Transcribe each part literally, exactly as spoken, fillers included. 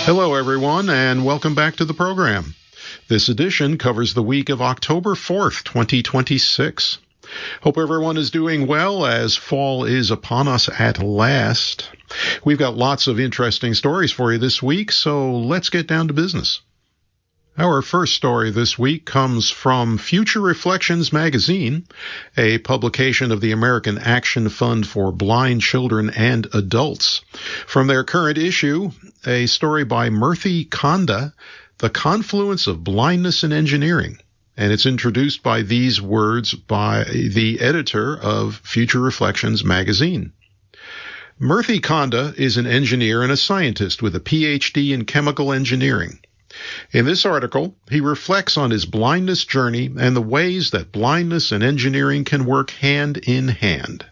Hello, everyone, and welcome back to the program. This edition covers the week of October fourth, twenty twenty-six. Hope everyone is doing well as fall is upon us at last. We've got lots of interesting stories for you this week, so let's get down to business. Our first story this week comes from Future Reflections magazine, a publication of the American Action Fund for Blind Children and Adults. From their current issue, a story by Murthy Konda, The Confluence of Blindness and Engineering. And it's introduced by these words by the editor of Future Reflections magazine. Murthy Konda is an engineer and a scientist with a P H D in chemical engineering. In this article, he reflects on his blindness journey and the ways that blindness and engineering can work hand in hand.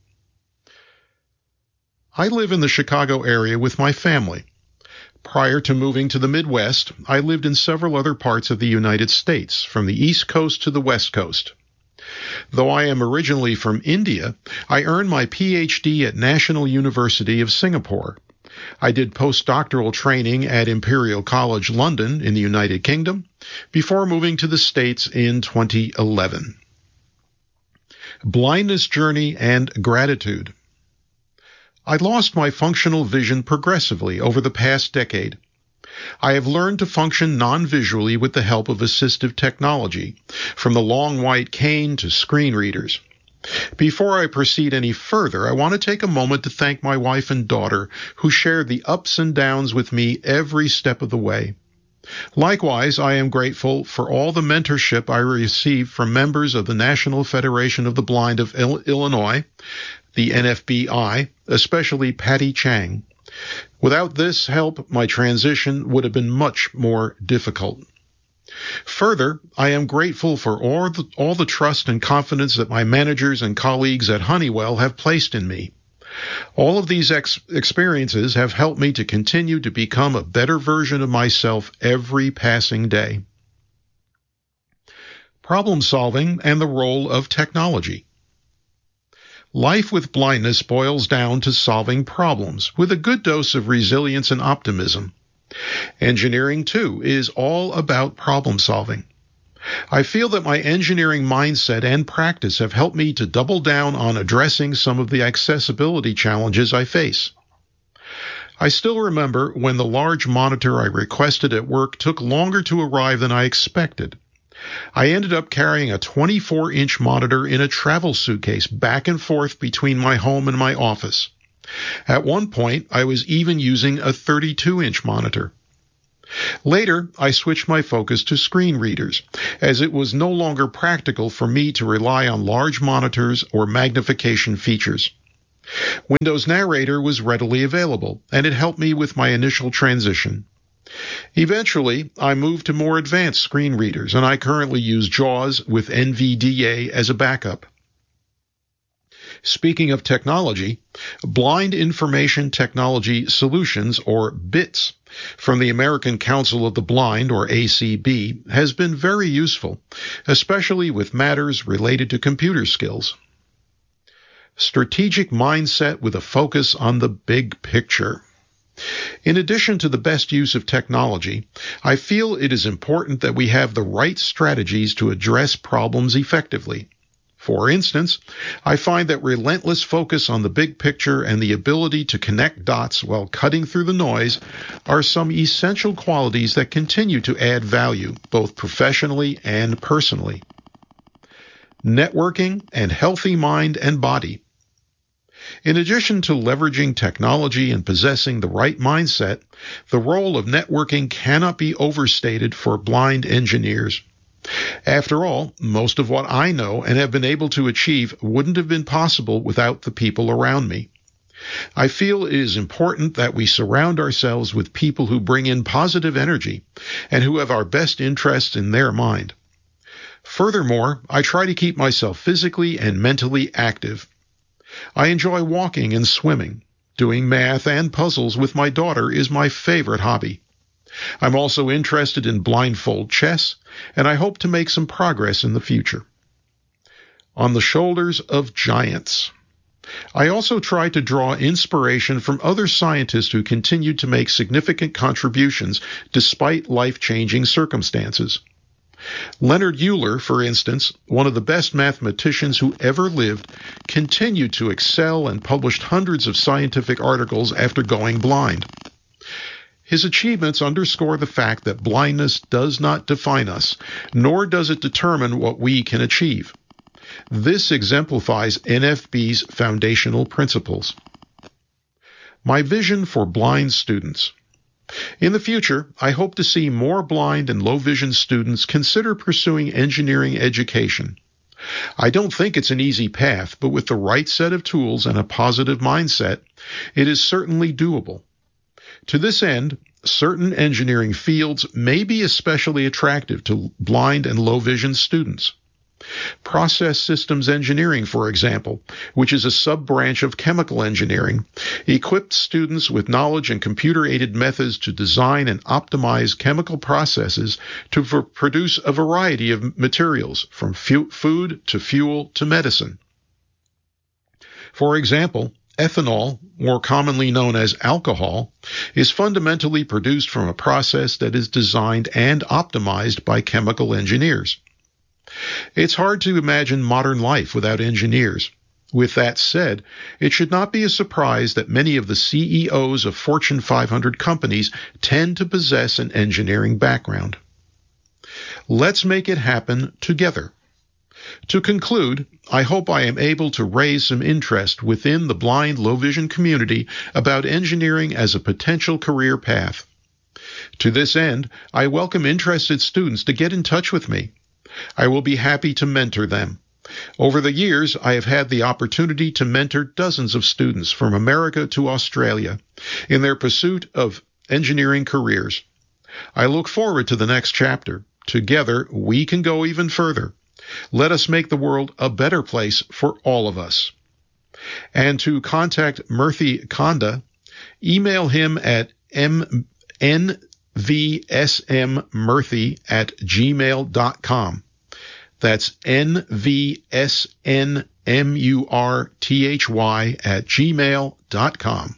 I live in the Chicago area with my family. Prior to moving to the Midwest, I lived in several other parts of the United States, from the East Coast to the West Coast. Though I am originally from India, I earned my P H D at National University of Singapore. I did postdoctoral training at Imperial College London in the United Kingdom before moving to the States in twenty eleven. Blindness journey and gratitude. I lost my functional vision progressively over the past decade. I have learned to function non-visually with the help of assistive technology, from the long white cane to screen readers. Before I proceed any further, I want to take a moment to thank my wife and daughter who shared the ups and downs with me every step of the way. Likewise, I am grateful for all the mentorship I received from members of the National Federation of the Blind of Illinois, the N F B I, especially Patty Chang. Without this help, my transition would have been much more difficult. Further, I am grateful for all the, all the trust and confidence that my managers and colleagues at Honeywell have placed in me. All of these ex- experiences have helped me to continue to become a better version of myself every passing day. Problem solving and the role of technology. Life with blindness boils down to solving problems with a good dose of resilience and optimism. Engineering, too, is all about problem solving. I feel that my engineering mindset and practice have helped me to double down on addressing some of the accessibility challenges I face. I still remember when the large monitor I requested at work took longer to arrive than I expected. I ended up carrying a twenty-four inch monitor in a travel suitcase back and forth between my home and my office. At one point, I was even using a thirty-two inch monitor. Later, I switched my focus to screen readers, as it was no longer practical for me to rely on large monitors or magnification features. Windows Narrator was readily available, and it helped me with my initial transition. Eventually, I moved to more advanced screen readers, and I currently use JAWS with N V D A as a backup. Speaking of technology, Blind Information Technology Solutions, or BITS, from the American Council of the Blind, or A C B, has been very useful, especially with matters related to computer skills. Strategic mindset with a focus on the big picture. In addition to the best use of technology, I feel it is important that we have the right strategies to address problems effectively. For instance, I find that relentless focus on the big picture and the ability to connect dots while cutting through the noise are some essential qualities that continue to add value, both professionally and personally. Networking and healthy mind and body. In addition to leveraging technology and possessing the right mindset, the role of networking cannot be overstated for blind engineers. After all, most of what I know and have been able to achieve wouldn't have been possible without the people around me. I feel it is important that we surround ourselves with people who bring in positive energy and who have our best interests in their mind. Furthermore, I try to keep myself physically and mentally active. I enjoy walking and swimming. Doing math and puzzles with my daughter is my favorite hobby. I'm also interested in blindfold chess, and I hope to make some progress in the future. On the shoulders of giants. I also try to draw inspiration from other scientists who continue to make significant contributions despite life-changing circumstances. Leonard Euler, for instance, one of the best mathematicians who ever lived, continued to excel and published hundreds of scientific articles after going blind. His achievements underscore the fact that blindness does not define us, nor does it determine what we can achieve. This exemplifies N F B's foundational principles. My vision for blind students. In the future, I hope to see more blind and low-vision students consider pursuing engineering education. I don't think it's an easy path, but with the right set of tools and a positive mindset, it is certainly doable. To this end, certain engineering fields may be especially attractive to blind and low-vision students. Process systems engineering, for example, which is a sub-branch of chemical engineering, equips students with knowledge and computer-aided methods to design and optimize chemical processes to f- produce a variety of materials, from fu- food to fuel to medicine. For example, ethanol, more commonly known as alcohol, is fundamentally produced from a process that is designed and optimized by chemical engineers. It's hard to imagine modern life without engineers. With that said, it should not be a surprise that many of the C E Os of Fortune five hundred companies tend to possess an engineering background. Let's make it happen together. To conclude, I hope I am able to raise some interest within the blind low-vision community about engineering as a potential career path. To this end, I welcome interested students to get in touch with me. I will be happy to mentor them. Over the years, I have had the opportunity to mentor dozens of students from America to Australia in their pursuit of engineering careers. I look forward to the next chapter. Together, we can go even further. Let us make the world a better place for all of us. And to contact Murthy Konda, email him at m n v s m murthy at gmail dot com. That's N V S N M U R T H Y at gmail dot com.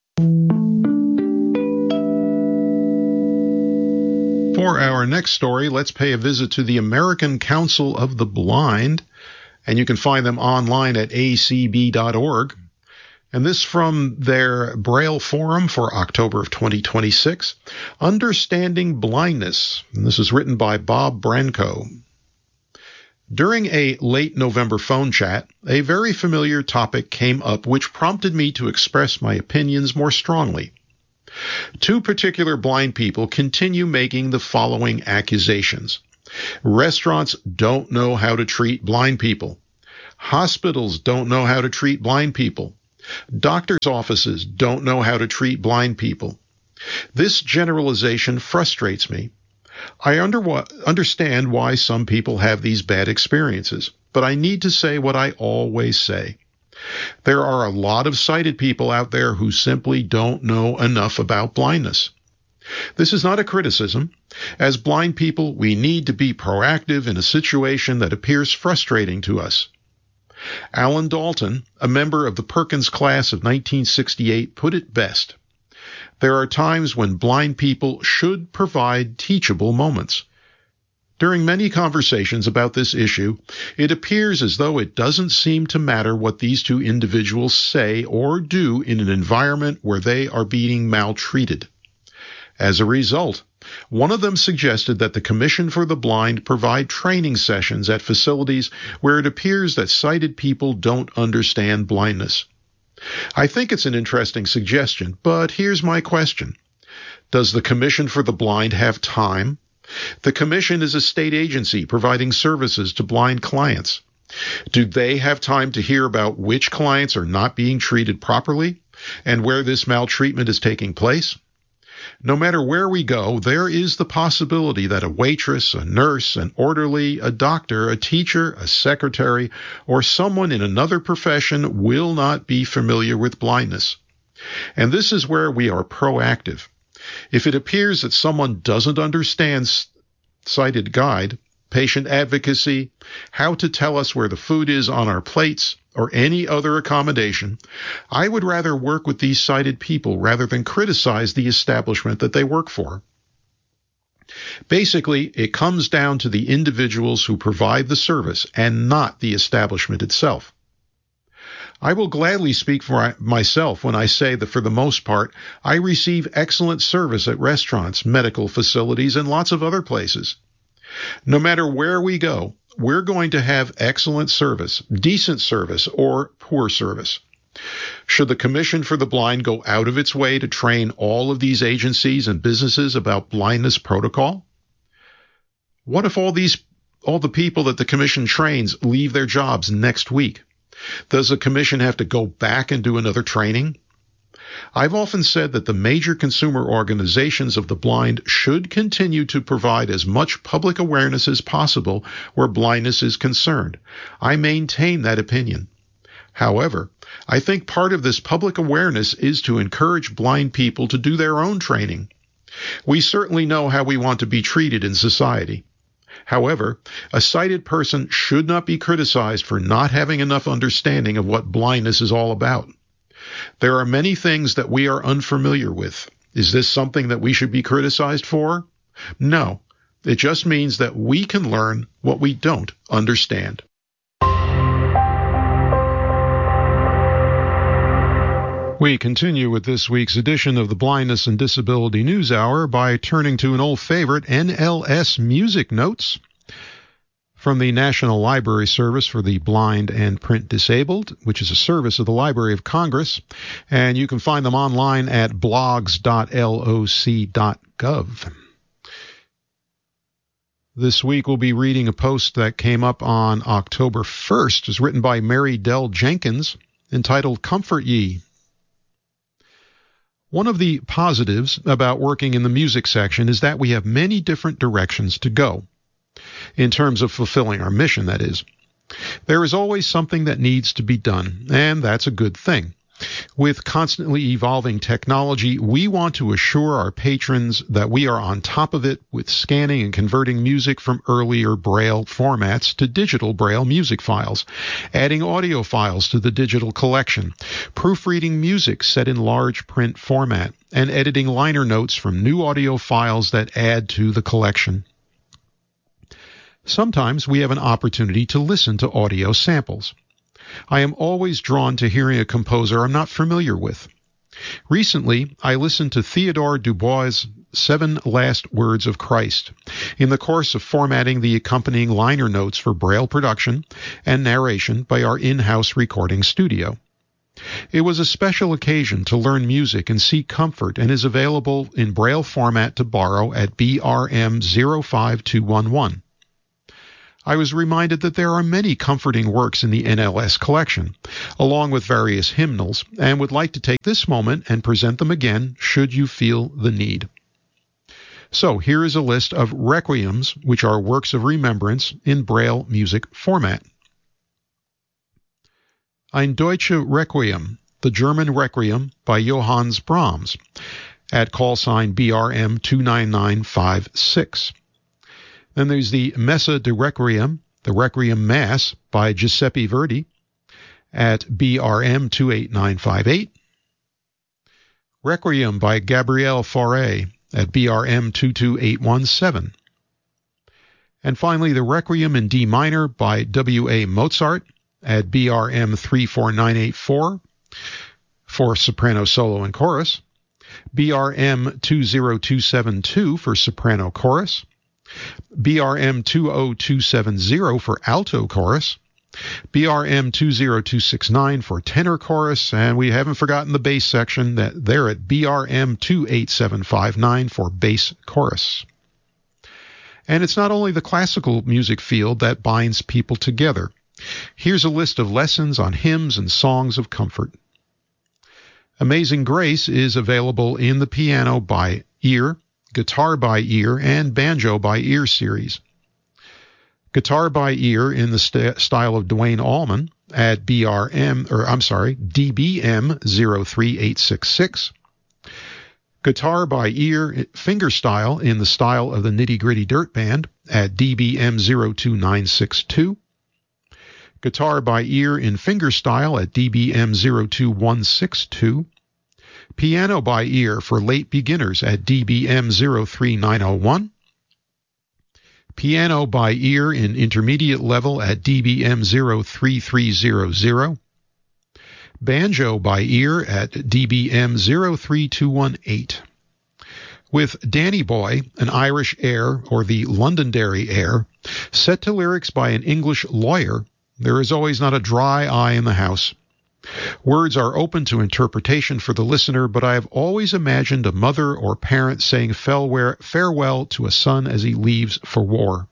For our next story, let's pay a visit to the American Council of the Blind, and you can find them online at a c b dot org. And this from their Braille Forum for October of twenty twenty-six, Understanding Blindness. And this is written by Bob Branco. During a late November phone chat, a very familiar topic came up which prompted me to express my opinions more strongly. Two particular blind people continue making the following accusations. Restaurants don't know how to treat blind people. Hospitals don't know how to treat blind people. Doctors' offices don't know how to treat blind people. This generalization frustrates me. I under- understand why some people have these bad experiences, but I need to say what I always say. There are a lot of sighted people out there who simply don't know enough about blindness. This is not a criticism. As blind people, we need to be proactive in a situation that appears frustrating to us. Alan Dalton, a member of the Perkins class of nineteen sixty-eight, put it best. There are times when blind people should provide teachable moments. During many conversations about this issue, it appears as though it doesn't seem to matter what these two individuals say or do in an environment where they are being maltreated. As a result, one of them suggested that the Commission for the Blind provide training sessions at facilities where it appears that sighted people don't understand blindness. I think it's an interesting suggestion, but here's my question. Does the Commission for the Blind have time? The Commission is a state agency providing services to blind clients. Do they have time to hear about which clients are not being treated properly and where this maltreatment is taking place? No matter where we go, there is the possibility that a waitress, a nurse, an orderly, a doctor, a teacher, a secretary, or someone in another profession will not be familiar with blindness. And this is where we are proactive. If it appears that someone doesn't understand sighted guide, patient advocacy, how to tell us where the food is on our plates, or any other accommodation, I would rather work with these sighted people rather than criticize the establishment that they work for. Basically, it comes down to the individuals who provide the service and not the establishment itself. I will gladly speak for myself when I say that for the most part, I receive excellent service at restaurants, medical facilities, and lots of other places. No matter where we go, we're going to have excellent service, decent service, or poor service. Should the Commission for the Blind go out of its way to train all of these agencies and businesses about blindness protocol? What if all these, all the people that the Commission trains leave their jobs next week? Does the Commission have to go back and do another training? I've often said that the major consumer organizations of the blind should continue to provide as much public awareness as possible where blindness is concerned. I maintain that opinion. However, I think part of this public awareness is to encourage blind people to do their own training. We certainly know how we want to be treated in society. However, a sighted person should not be criticized for not having enough understanding of what blindness is all about. There are many things that we are unfamiliar with. Is this something that we should be criticized for? No. It just means that we can learn what we don't understand. We continue with this week's edition of the Blindness and Disability News Hour by turning to an old favorite, N L S Music Notes from the National Library Service for the Blind and Print Disabled, which is a service of the Library of Congress, and you can find them online at blogs dot loc dot gov. This week we'll be reading a post that came up on October first. It's written by Mary Dell Jenkins, entitled Comfort Ye. One of the positives about working in the music section is that we have many different directions to go, in terms of fulfilling our mission, that is. There is always something that needs to be done, and that's a good thing. With constantly evolving technology, we want to assure our patrons that we are on top of it with scanning and converting music from earlier Braille formats to digital Braille music files, adding audio files to the digital collection, proofreading music set in large print format, and editing liner notes from new audio files that add to the collection. Sometimes we have an opportunity to listen to audio samples. I am always drawn to hearing a composer I'm not familiar with. Recently, I listened to Theodore Dubois' Seven Last Words of Christ in the course of formatting the accompanying liner notes for Braille production and narration by our in-house recording studio. It was a special occasion to learn music and seek comfort and is available in Braille format to borrow at B R M zero five two one one. I was reminded that there are many comforting works in the N L S collection, along with various hymnals, and would like to take this moment and present them again should you feel the need. So here is a list of requiems, which are works of remembrance in Braille music format. Ein Deutsche Requiem, the German Requiem by Johannes Brahms, at call sign B R M two nine nine five six. Then there's the Messa de Requiem, the Requiem Mass by Giuseppe Verdi at B R M two eight nine five eight. Requiem by Gabriel Fauré at B R M two two eight one seven. And finally, the Requiem in D minor by W A Mozart at B R M three four nine eight four for soprano solo and chorus, B R M two zero two seven two for soprano chorus, B R M two zero two seven zero for alto chorus, B R M two zero two six nine for tenor chorus, and we haven't forgotten the bass section that they're at B R M two eight seven five nine for bass chorus. And it's not only the classical music field that binds people together. Here's a list of lessons on hymns and songs of comfort. Amazing Grace is available in the piano by ear, guitar by ear, and banjo by ear series. Guitar by ear in the st- style of Duane Allman at B R M, or I'm sorry, D B M zero three eight six six. Guitar by ear fingerstyle in the style of the Nitty Gritty Dirt Band at D B M zero two nine six two. Guitar by ear in fingerstyle at D B M zero two one six two. Piano by ear for late beginners at D B M zero three nine zero one. Piano by ear in intermediate level at D B M zero three three zero zero. Banjo by ear at D B M zero three two one eight. With Danny Boy, an Irish air, or the Londonderry air, set to lyrics by an English lawyer, there is always not a dry eye in the house. Words are open to interpretation for the listener, but I have always imagined a mother or parent saying farewell to a son as he leaves for war.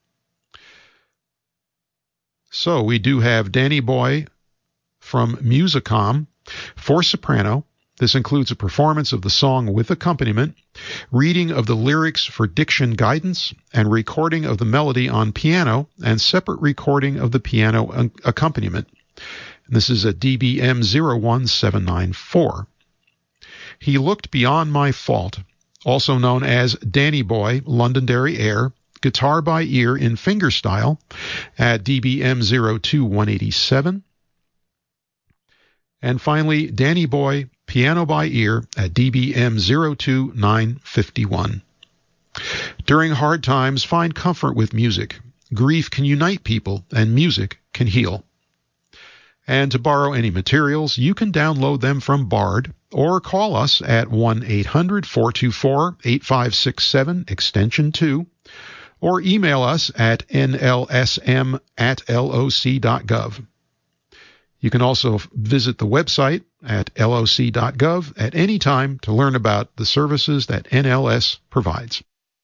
So we do have Danny Boy from Musicom for soprano. This includes a performance of the song with accompaniment, reading of the lyrics for diction guidance, and recording of the melody on piano, and separate recording of the piano accompaniment. This is at D B M zero one seven nine four. He Looked Beyond My Fault, also known as Danny Boy, Londonderry Air, guitar by ear in fingerstyle at D B M zero two one eight seven. And finally, Danny Boy, piano by ear at D B M zero two nine five one. During hard times, find comfort with music. Grief can unite people, and music can heal. And to borrow any materials, you can download them from Bard or call us at one eight hundred four two four eight five six seven, extension two, or email us at N L S M at L O C dot gov. You can also visit the website at L O C dot gov at any time to learn about the services that N L S provides.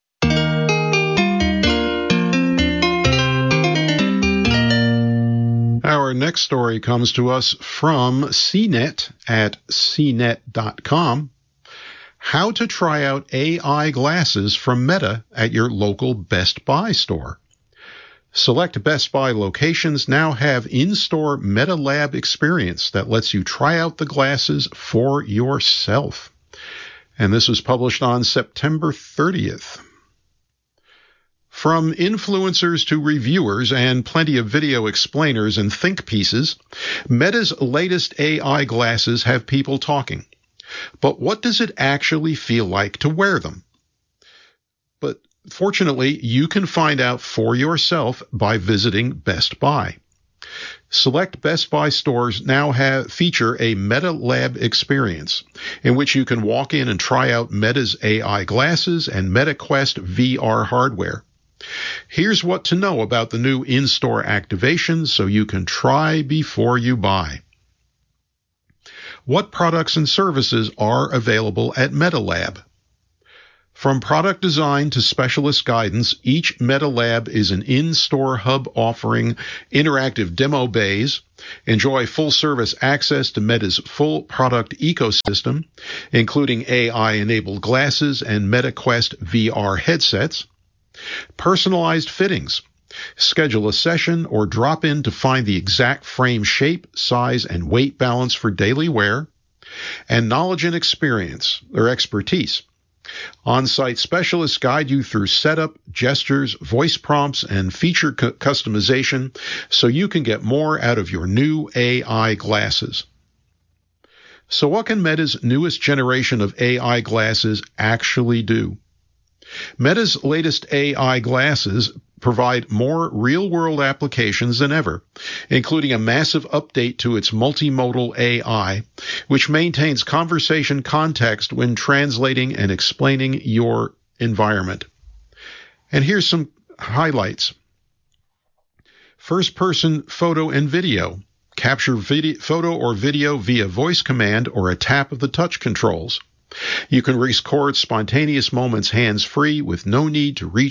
Our next story comes to us from C net at C net dot com. How to try out A I glasses from Meta at your local Best Buy store. Select Best Buy locations now have in-store Meta Lab experience that lets you try out the glasses for yourself. And this was published on September thirtieth. From influencers to reviewers and plenty of video explainers and think pieces, Meta's latest A I glasses have people talking. But what does it actually feel like to wear them? But fortunately, you can find out for yourself by visiting Best Buy. Select Best Buy stores now have feature a Meta Lab experience in which you can walk in and try out Meta's A I glasses and MetaQuest V R hardware. Here's what to know about the new in-store activations so you can try before you buy. What products and services are available at Meta Lab? From product design to specialist guidance, each Meta Lab is an in-store hub offering interactive demo bays. Enjoy full-service access to Meta's full product ecosystem, including A I-enabled glasses and MetaQuest V R headsets. Personalized fittings. Schedule a session or drop in to find the exact frame shape, size, and weight balance for daily wear. And knowledge and experience, or expertise. On-site specialists guide you through setup, gestures, voice prompts, and feature cu- customization so you can get more out of your new A I glasses. So what can Meta's newest generation of A I glasses actually do? Meta's latest A I glasses provide more real-world applications than ever, including a massive update to its multimodal A I, which maintains conversation context when translating and explaining your environment. And here's some highlights. First-person photo and video. Capture video, photo or video via voice command or a tap of the touch controls. You can record spontaneous moments hands-free with no need to reach